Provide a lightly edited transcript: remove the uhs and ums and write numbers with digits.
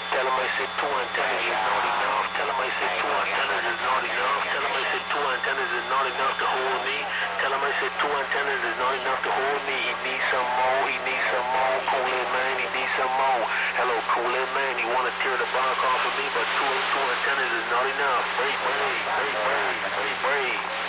Tell him I said two antennas is not enough. Tell him I said two antennas is not enough. Tell him I said two antennas is not enough to hold me. Tell him I said two antennas is not enough to hold me. He needs some more. He needs some more. Kool-Aid man, he needs some more. Hello, Kool-Aid man, he wanna tear the bark off of me, but two antennas is not enough. Break, break, break, break, break, break.